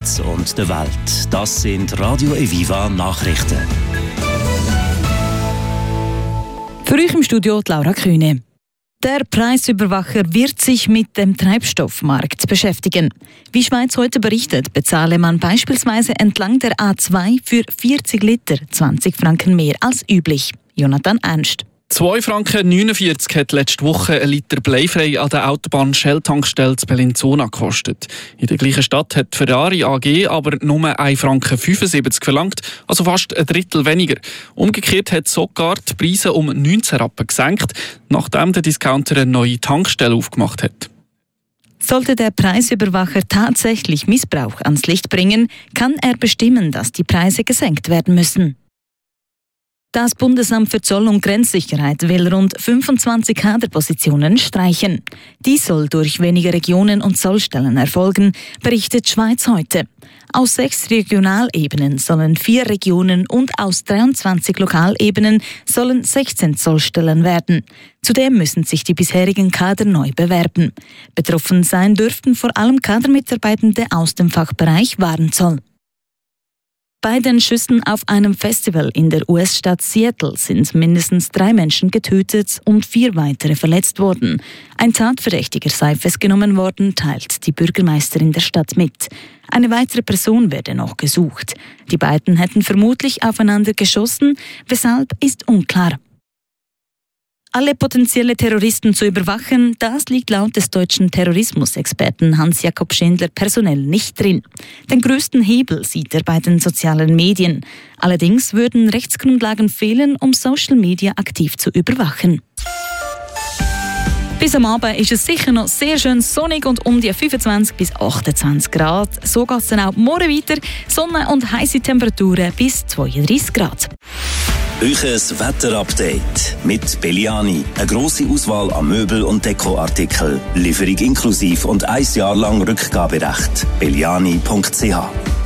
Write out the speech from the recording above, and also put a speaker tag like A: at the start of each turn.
A: Schweiz und der Welt. Das sind Radio Eviva Nachrichten.
B: Für euch im Studio Laura Kühne. Der Preisüberwacher wird sich mit dem Treibstoffmarkt beschäftigen. Wie Schweiz heute berichtet, bezahle man beispielsweise entlang der A2 für 40 Liter 20 Franken mehr als üblich. Jonathan Ernst.
C: 2,49 Franken hat letzte Woche ein Liter bleifrei an der Autobahn-Shell-Tankstelle zu Bellinzona gekostet. In der gleichen Stadt hat Ferrari AG aber nur 1,75 Franken verlangt, also fast ein Drittel weniger. Umgekehrt hat sogar die Preise um 19 Rappen gesenkt, nachdem der Discounter eine neue Tankstelle aufgemacht hat.
B: Sollte der Preisüberwacher tatsächlich Missbrauch ans Licht bringen, kann er bestimmen, dass die Preise gesenkt werden müssen. Das Bundesamt für Zoll- und Grenzsicherheit will rund 25 Kaderpositionen streichen. Dies soll durch weniger Regionen und Zollstellen erfolgen, berichtet Schweiz heute. Aus 6 Regionalebenen sollen 4 Regionen und aus 23 Lokalebenen sollen 16 Zollstellen werden. Zudem müssen sich die bisherigen Kader neu bewerben. Betroffen sein dürften vor allem Kadermitarbeitende aus dem Fachbereich Warenzoll. Bei den Schüssen auf einem Festival in der US-Stadt Seattle sind mindestens 3 Menschen getötet und 4 weitere verletzt worden. Ein Tatverdächtiger sei festgenommen worden, teilt die Bürgermeisterin der Stadt mit. Eine weitere Person werde noch gesucht. Die beiden hätten vermutlich aufeinander geschossen, weshalb ist unklar. Alle potenzielle Terroristen zu überwachen, das liegt laut des deutschen Terrorismusexperten Hans-Jakob Schindler personell nicht drin. Den größten Hebel sieht er bei den sozialen Medien. Allerdings würden Rechtsgrundlagen fehlen, um Social Media aktiv zu überwachen. Bis am Abend ist es sicher noch sehr schön sonnig und um die 25 bis 28 Grad. So geht es dann auch morgen weiter. Sonne und heiße Temperaturen bis 32 Grad.
A: Euches Wetterupdate mit Belliani. Eine grosse Auswahl an Möbel- und Dekoartikeln. Lieferung inklusiv und 1 Jahr lang Rückgaberecht. belliani.ch